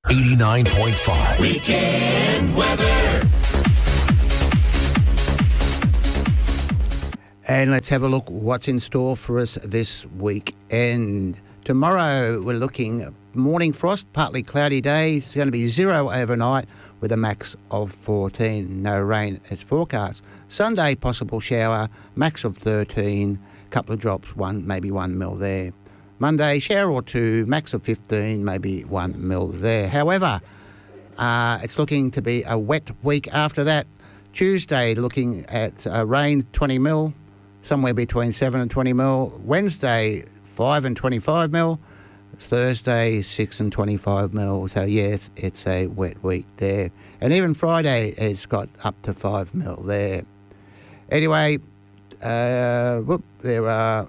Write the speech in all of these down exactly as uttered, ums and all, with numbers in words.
eighty-nine point five. Weekend weather. And let's have a look what's in store for us this weekend. Tomorrow we're looking morning frost, partly cloudy day. It's going to be zero overnight with a max of fourteen. No rain is forecast. Sunday possible shower, max of thirteen. Couple of drops, one maybe one mil there. Monday shower or two, max of fifteen, maybe one mil there. However, uh, it's looking to be a wet week after that. Tuesday looking at uh, rain twenty mil. Somewhere between seven and twenty mil. Wednesday, five and twenty-five mil. Thursday, six and twenty-five mil. So, yes, it's a wet week there. And even Friday, it's got up to five mil there. Anyway, uh, whoop, there are...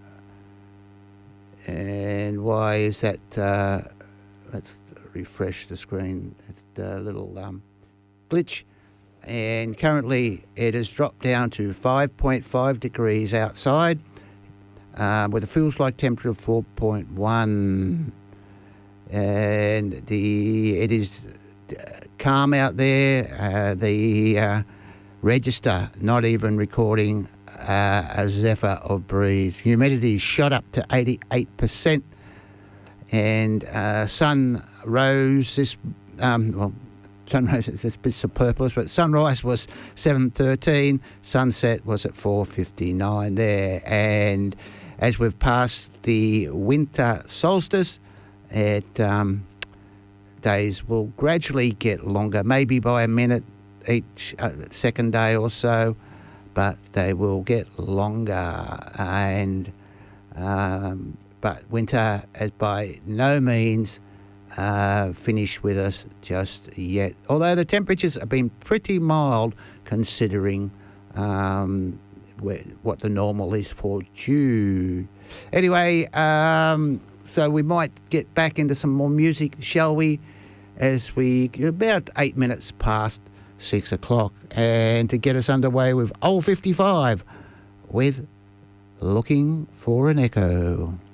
And why is that... Uh, let's refresh the screen. It's a little um, glitch. And currently it has dropped down to five point five degrees outside uh, with a feels like temperature of four point one. And the it is calm out there. Uh, the uh, register not even recording uh, a zephyr of breeze. Humidity shot up to eighty-eight percent. And uh, sun rose this... Um, well, Sunrise is a bit superfluous, but sunrise was seven thirteen, sunset was at four fifty-nine there. And as we've passed the winter solstice, it um, days will gradually get longer, maybe by a minute each uh, second day or so, but they will get longer. And um, but winter is by no means Uh, finish with us just yet, although the temperatures have been pretty mild considering um, where, what the normal is for June. Anyway, um, so we might get back into some more music, shall we, as we about eight minutes past six o'clock, and to get us underway with Old fifty-five with Looking for an Echo.